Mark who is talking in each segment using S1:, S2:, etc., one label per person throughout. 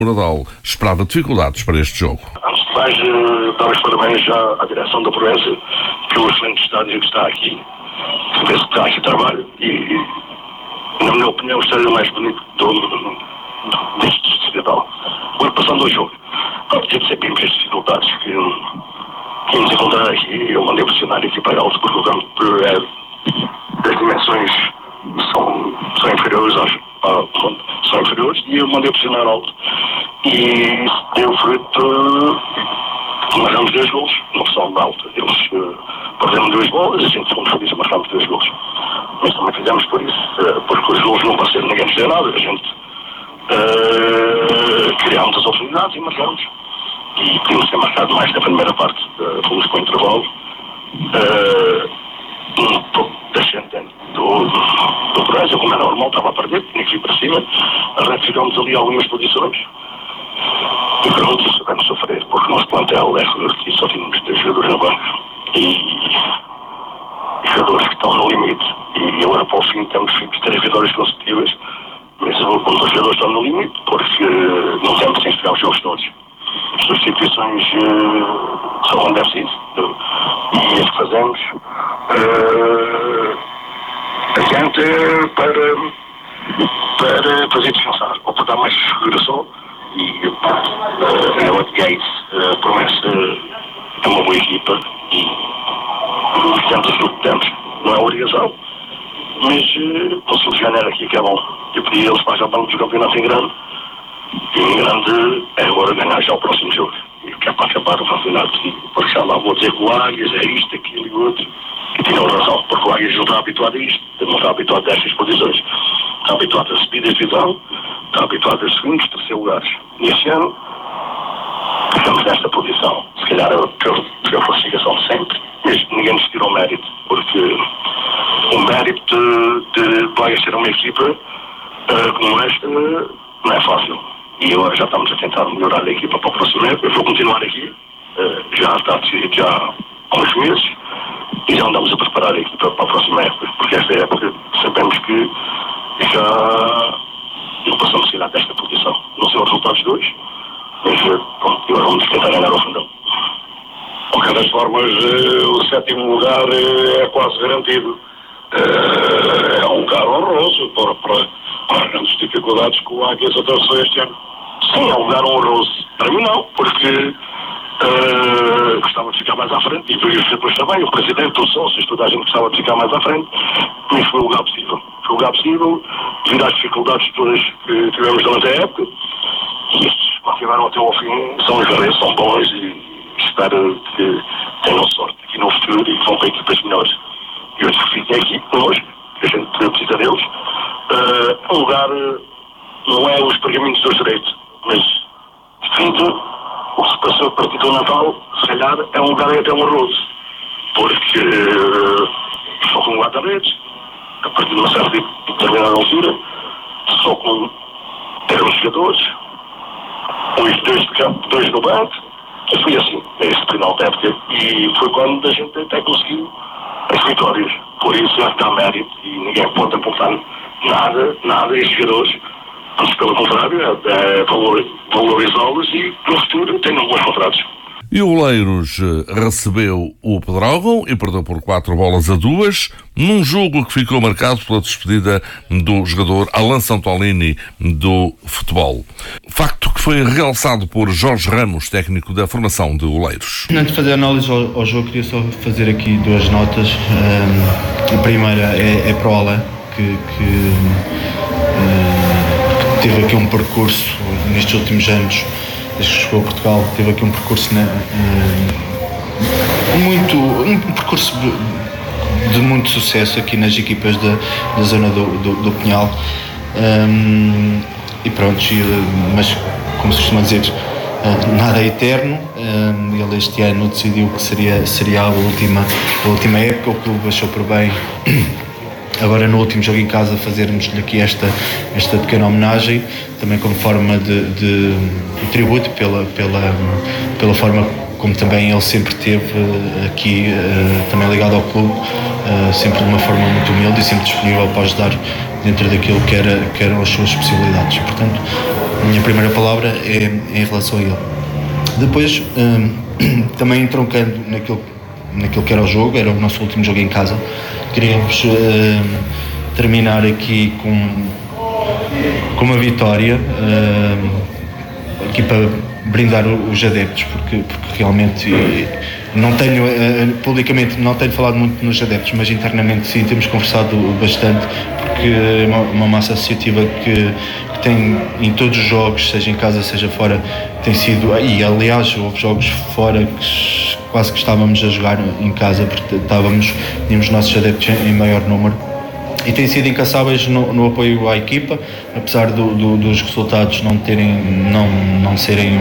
S1: Nadal esperava dificuldades para este jogo.
S2: Antes de mais, dar os parabéns à direção da Proença pelo excelente estádio que está aqui. Penso que está aqui trabalho e, na minha opinião, o estádio mais bonito deste distrital. Agora, passando ao jogo, teve sempre as dificuldades que íamos encontrar aqui. Eu mandei pressionar a equipa alto porque o campo as dimensões são inferiores são inferiores e eu mandei pressionar alto e deu fruto. Marcamos 2 golos no ressalto de alta. Eles perderam 2 bolas, a gente fomos felizes, marcamos 2 golos. Mas também fizemos por isso, porque os golos não passaram, ninguém nos deu nada. A gente criámos as oportunidades e marcamos. E podíamos ter marcado mais na primeira parte, fomos para o intervalo. Um pouco descendente do Brasil, como era normal, estava a perder, tinha que ir para cima. Ficámos ali algumas posições. E pronto, sabemos sofrer, porque o nosso plantel é reduzido e só tínhamos 3 jogadores no banco. E jogadores que estão no limite. E agora, para o fim, temos 3 vitórias consecutivas. Mas quando os jogadores estão no limite, porque não temos sem jogar os jogos todos. Substituições são onde deve ser. E as que fazemos adiante para fazer descansar, ou para dar mais seguração. E eu adiguei isso. Promessa é uma boa equipa e fizemos aquilo que temos. Não é obrigação, mas conseguimos ganhar aqui, que é bom. Eu pedi a eles para já para o campeonato em grande. E em grande é agora ganhar já o próximo jogo. E que é para acabar o campeonato. Porque já lá vou dizer que o Águias é isto, aquilo e outro. E tinham razão, porque o Águias não está habituado a isto. Não está habituado a estas posições. Está habituado a subir a divisão. Está habituado a segundos, terceiros lugares. E este ano estamos nesta posição. Se calhar é pela classificação de sempre. Mas ninguém nos tirou o mérito. Porque o mérito de Águias ser uma equipa como esta não é fácil. E agora já estamos a tentar melhorar a equipa para o próximo época. Eu vou continuar aqui. Já está decidido já há uns meses. E já andamos a preparar a equipa para a próxima época. Porque esta época sabemos que já não passamos a tirar desta posição. Não sei os resultados de hoje. Mas pronto, agora vamos tentar ganhar ao fundão. De qualquer das formas, o 7º lugar é quase garantido. É um lugar honroso para as grandes dificuldades que o Águias atravessou este ano. Sim, é um lugar honroso. Para mim não, porque gostava de ficar mais à frente, e depois também o presidente, os sócios, toda a gente gostava de ficar mais à frente, mas foi o lugar possível. Foi o lugar possível, devido às dificuldades todas que tivemos durante a época, e estes continuaram até ao fim, são os jogadores, são bons, e espero que tenham sorte aqui no futuro e que vão para equipas melhores. E hoje fiquem aqui connosco, que a gente precisa deles. Um lugar, não é os pergaminhos dos direitos, mas devido o que se passou a partir do Natal, se calhar é um lugar até honroso, porque só com guarda-redes, a partir de uma certa determinada altura, só com os jogadores, os 2 no banco, e foi assim, neste final da época, e foi quando a gente até conseguiu as vitórias. Por isso é que dá mérito e ninguém pode apontar nada a estes jogadores. Mas, pelo contrário, é valorizá-los e no futuro tenham bons contratos.
S1: E o Oleiros recebeu o Pedrógão e perdeu por 4-2 num jogo que ficou marcado pela despedida do jogador Alan Santolini do futebol. Facto que foi realçado por Jorge Ramos, técnico da formação de Oleiros.
S3: Antes de fazer a análise ao jogo, queria só fazer aqui 2 notas. A primeira é para o Alan, que teve aqui um percurso nestes últimos anos, desde que chegou a Portugal, teve aqui um percurso um percurso de muito sucesso aqui nas equipas da zona do Pinhal. E pronto, mas como se costuma dizer, nada é eterno. Ele este ano decidiu que seria a última época. O clube achou por bem agora no último jogo em casa fazermos-lhe aqui esta pequena homenagem, também como forma de tributo pela forma como também ele sempre teve aqui, também ligado ao clube, sempre de uma forma muito humilde e sempre disponível para ajudar dentro daquilo que eram as suas possibilidades. Portanto, a minha primeira palavra é em relação a ele. Depois, também entroncando naquilo que era o jogo, era o nosso último jogo em casa, queríamos terminar aqui com uma vitória, aqui para brindar os adeptos, porque realmente não tenho, publicamente não tenho falado muito nos adeptos, mas internamente sim, temos conversado bastante, porque é uma massa associativa que tem em todos os jogos, seja em casa, seja fora, tem sido, e aliás houve jogos fora que quase que estávamos a jogar em casa, porque tínhamos os nossos adeptos em maior número, e têm sido incansáveis no apoio à equipa, apesar dos resultados não serem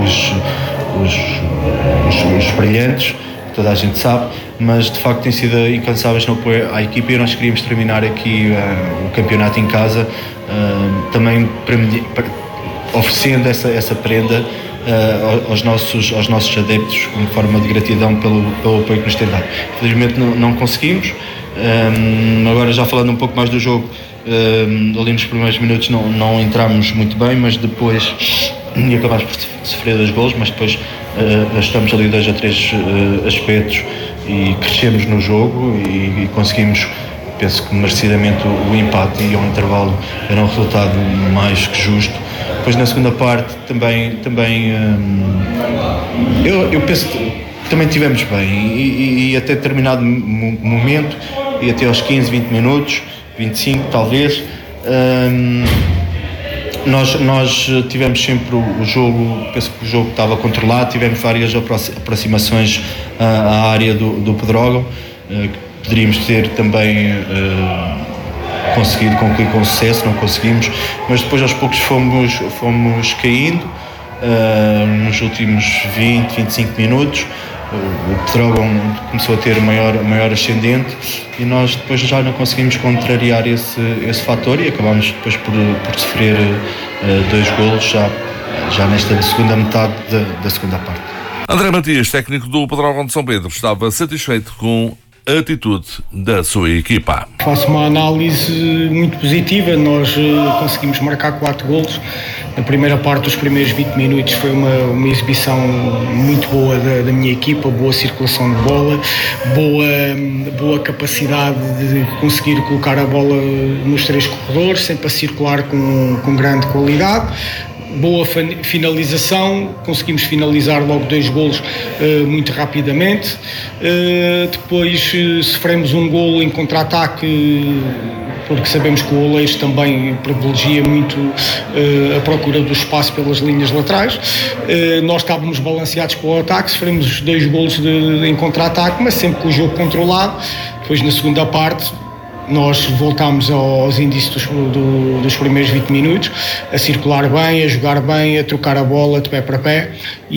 S3: os brilhantes, toda a gente sabe, mas de facto têm sido incansáveis no apoio à equipa, e nós queríamos terminar aqui o campeonato em casa, também oferecendo essa prenda aos nossos adeptos, como forma de gratidão pelo apoio que nos têm dado. Infelizmente não conseguimos. Agora, já falando um pouco mais do jogo, ali nos primeiros minutos não entramos muito bem, mas depois e acabámos por sofrer 2 golos, mas depois ajustamos ali 2 a 3 aspectos e crescemos no jogo e conseguimos, penso que merecidamente, o empate, e ao intervalo era um resultado mais que justo. Depois na segunda parte também eu penso que também estivemos bem, e até determinado momento, e até aos 15, 20 minutos, 25 talvez, nós tivemos sempre o jogo, penso que o jogo estava controlado, tivemos várias aproximações à área do Pedrógão, que poderíamos ter também conseguido concluir com sucesso, não conseguimos, mas depois aos poucos fomos caindo, nos últimos 20, 25 minutos, o Pedrógão começou a ter maior ascendente, e nós depois já não conseguimos contrariar esse fator, e acabámos depois por sofrer 2 golos já nesta segunda metade da segunda parte.
S1: André Matias, técnico do Pedrógão de São Pedro, estava satisfeito com a atitude da sua equipa.
S4: Faço uma análise muito positiva. Nós conseguimos marcar 4 golos. Na primeira parte, os primeiros 20 minutos, foi uma exibição muito boa da minha equipa, boa circulação de bola, boa capacidade de conseguir colocar a bola nos 3 corredores, sempre a circular com grande qualidade. Boa finalização, conseguimos finalizar logo 2 golos muito rapidamente. Depois sofremos um golo em contra-ataque, porque sabemos que o Oleiros também privilegia muito a procura do espaço pelas linhas laterais. Nós estávamos balanceados para o ataque, sofremos 2 golos em contra-ataque, mas sempre com o jogo controlado. Depois, na segunda parte, nós voltámos aos indícios dos primeiros 20 minutos, a circular bem, a jogar bem, a trocar a bola de pé para pé,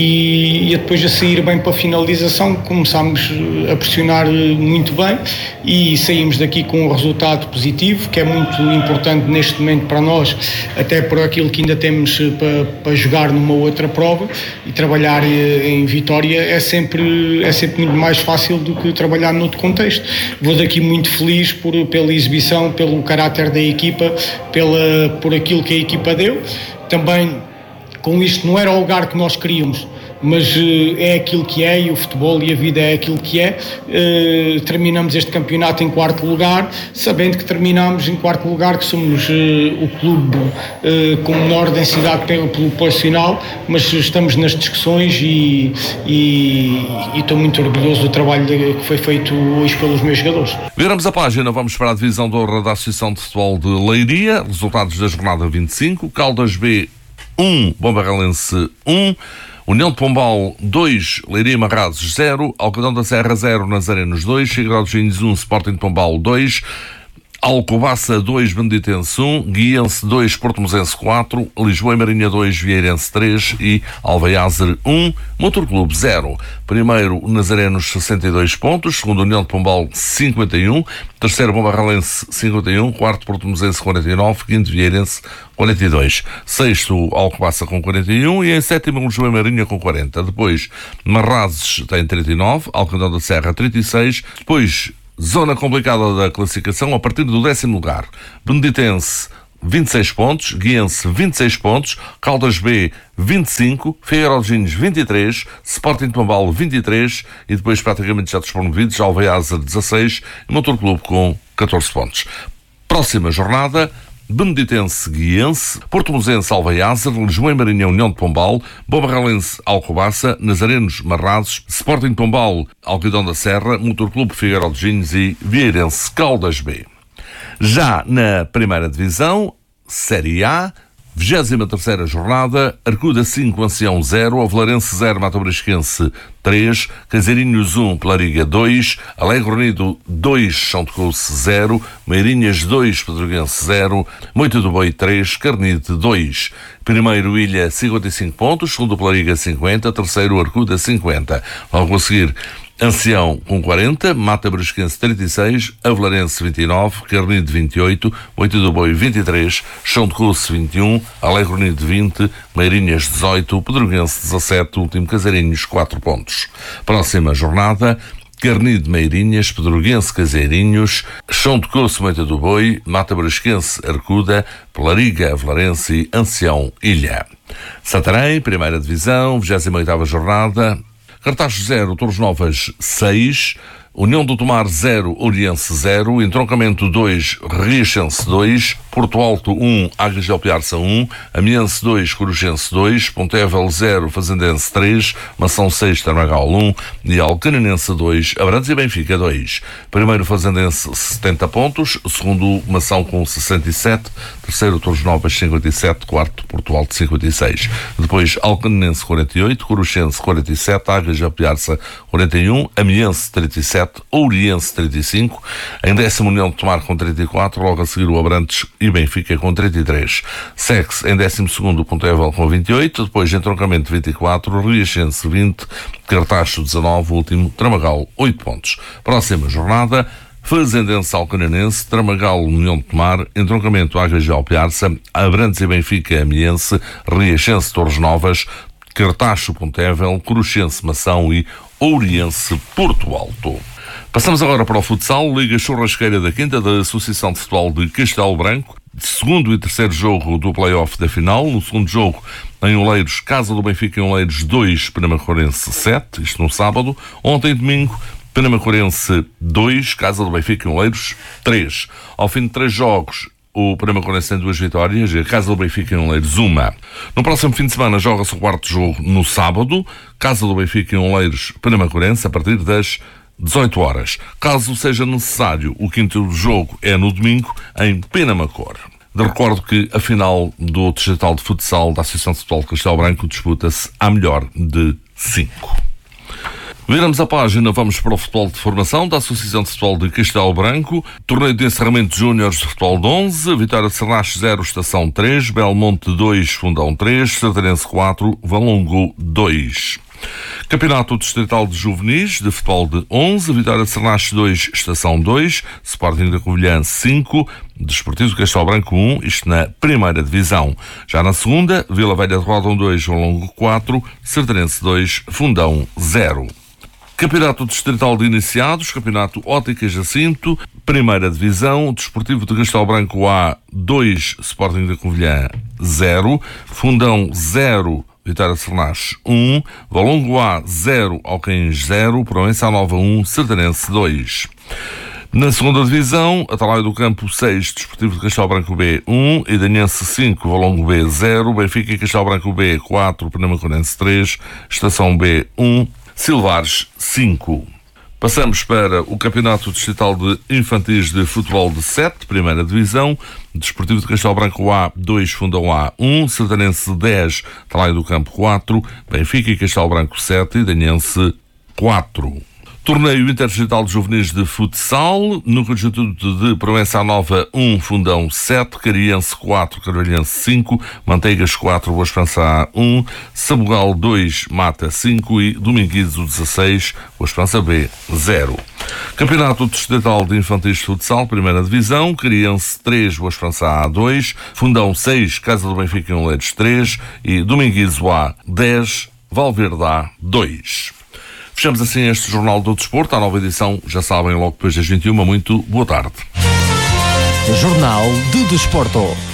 S4: e depois a sair bem para a finalização. Começámos a pressionar muito bem e saímos daqui com um resultado positivo, que é muito importante neste momento para nós, até por aquilo que ainda temos para jogar numa outra prova, e trabalhar em Vitória é sempre muito mais fácil do que trabalhar noutro contexto. Vou daqui muito feliz pela exibição, pelo caráter da equipa, por aquilo que a equipa deu. Também, com isto, não era o lugar que nós queríamos, mas é aquilo que é, e o futebol e a vida é aquilo que é. Terminamos este campeonato em 4º lugar, sabendo que terminamos em 4º lugar, que somos o clube com menor densidade populacional, mas estamos nas discussões, e estou muito orgulhoso do trabalho que foi feito hoje pelos meus jogadores.
S1: Viramos a página, vamos para a divisão de honra da Associação de Futebol de Leiria. Resultados da jornada 25: Caldas B 1, Bombarrelense 1, União de Pombal 2, Leiria Marrazes 0, Alcadão da Serra 0, Nazarenos 2, Figueiró dos Vinhos 1, Sporting de Pombal 2, Alcobaça 2, Beneditense 1, Guiense 2, Portomozense 4, Lisboa e Marinha 2, Vieirense 3 e Alveiazer 1, Motor Clube 0. Primeiro, Nazarenos 62 pontos, segundo, União de Pombal 51, terceiro, Bombarrelense 51, quarto, Portomozense 49, quinto, Vieirense 42, sexto, Alcobaça com 41 e em sétimo, Lisboa e Marinha com 40. Depois, Marrazes tem 39, Alcadão da Serra 36, depois zona complicada da classificação a partir do 10º lugar. Beneditense 26 pontos, Guiense 26 pontos, Caldas B 25, Figueiredo de Vinhos 23, Sporting de Pombal 23 e depois praticamente já despromovidos, Alveiazer 16 e Motor Clube com 14 pontos. Próxima jornada: Beneditense Guiense, Porto-Mozense Alveiazer, Lisboa e Marinha União de Pombal, Bombarrelense Alcobaça, Nazarenos Marrazes, Sporting de Pombal Alquidão da Serra, Motor Clube Figueiredo de Vinhos e Vieirense Caldas B. Já na primeira divisão, Série A, 23ª jornada, Arcuda 5, Ancião 0, Avelarense 0, Mato-Brisquense 3, Caseirinhos 1, Pelariga 2, Alegre Unido 2, Chão de Couce 0, Meirinhas 2, Pedroguense 0, Moita do Boi 3, Carnide 2. Primeiro Ilha 55 pontos, segundo Pelariga 50, terceiro Arcuda 50. Logo a seguir, Ancião com 40, Mata Brusquense 36, Avelarense 29, Carnide 28, Moita do Boi 23, Chão de Couce 21, Alegre Unido 20, Meirinhas 18, Pedroguense 17, último Caseirinhos 4 pontos. Próxima jornada: Carnide Meirinhas, Pedroguense Caseirinhos, Chão de Couce Moita do Boi, Mata Brusquense Arcuda, Pelariga Avelarense e Ancião Ilha. Santarém, primeira divisão, 28ª jornada, Cartaz 0, Torres Novas 6, União do Tomar 0, Oriense 0, Entroncamento 2, Riachense 2, Porto Alto 1, Águias de Alpiarça 1, Amiense 2, Corujense 2, Pontevel 0, Fazendense 3, Mação 6, Tarmagal 1 e Alcaninense 2, Abrantes e Benfica 2. Primeiro Fazendense 70 pontos, segundo Mação com 67, terceiro Torres Novas 57, quarto Porto Alto 56. Depois Alcaninense 48, Corujense 47, Águias de Alpiarça 41, Amiense 37, Ouriense 35, em décimo União de Tomar com 34, logo a seguir o Abrantes e Benfica com 33. Segue-se em 12º Pontevel com 28, depois Entroncamento 24, Riachense 20, Cartacho 19, último Tramagal 8 pontos. Próxima jornada: Fazendense Alcaninense, Tramagal União de Tomar, Entroncamento Águias de Alpiarça, Abrantes e Benfica Amiense, Riachense Torres Novas, Cartacho Pontevel, Coruchense Mação e Ouriense Porto Alto. Passamos agora para o futsal, Liga Churrasqueira da Quinta da Associação de Futebol de Castelo Branco, segundo e terceiro jogo do play-off da final. No segundo jogo, em Oleiros, Casa do Benfica em Oleiros 2, Penamacorense 7, isto no sábado. Ontem, domingo, Penamacorense 2, Casa do Benfica em Oleiros 3. Ao fim de 3 jogos, o Penamacorense tem 2 vitórias e a Casa do Benfica em Oleiros 1. No próximo fim de semana joga-se o quarto jogo no sábado, Casa do Benfica em Oleiros, Penamacorense, a partir das 18 horas. Caso seja necessário, o quinto jogo é no domingo, em Penamacor. Recordo que a final do Distrital de Futsal da Associação de Futebol de Castelo Branco disputa-se à melhor de 5. Viramos a página, vamos para o futebol de formação da Associação de Futebol de Castelo Branco. Torneio de encerramento de Júniores de Futebol de 11, Vitória de Serrache 0, Estação 3, Belmonte 2, Fundão 3, Sertarense 4, Valongo 2. Campeonato Distrital de Juvenis de Futebol de 11, Vitória de Serrache 2, Estação 2, Sporting da Covilhã 5, Desportivo de Castelo Branco 1, isto na primeira divisão. Já na segunda, Vila Velha de Rodão 2, Valongo 4, Sertarense 2, Fundão 0. Campeonato Distrital de Iniciados, Campeonato Ótica Jacinto, primeira divisão, Desportivo de Castelo Branco A 2, Sporting da Covilhã 0, Fundão 0, Vitória de Sernache 1, Valongo A 0, Alcaíns 0, Proença Nova 1, Sertarense 2. Na segunda divisão, Atalaia do Campo 6, Desportivo de Castelo Branco B 1, Idanhense 5, Valongo B 0, Benfica e Castelo Branco B 4, Penamacorense 3, Estação B 1, Silvares 5. Passamos para o Campeonato Distrital de Infantis de Futebol de 7, primeira divisão, Desportivo de Castelo Branco A 2, Fundão A 1, Sertarense 10, Atalaia do Campo 4, Benfica e Castelo Branco 7, Idanhense 4. Torneio Interdistrital de Juvenis de Futsal, no conjunto de Proença Nova 1, Fundão 7, Cariense 4, Carvalhense 5, Manteigas 4, Boa Esperança A 1, Sabugal 2, Mata 5 e Dominguizo 16, Boa Esperança B 0. Campeonato Distrital de Infantis de Futsal, primeira divisão, Cariense 3, Boa Esperança A 2, Fundão 6, Casa do Benfica em Oleiros 3 e Dominguizo A 10, Valverde A 2. Fechamos assim este Jornal do Desporto. A nova edição, já sabem, logo depois das 21. Muito boa tarde.
S5: Jornal do Desporto.